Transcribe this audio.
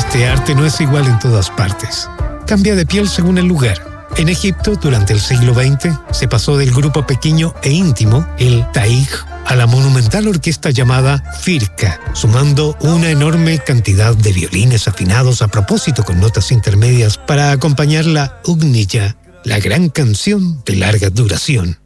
Este arte no es igual en todas partes. Cambia de piel según el lugar. En Egipto, durante el siglo XX, se pasó del grupo pequeño e íntimo, el taig, a la monumental orquesta llamada firka, sumando una enorme cantidad de violines afinados a propósito con notas intermedias para acompañar la ugniya, la gran canción de larga duración.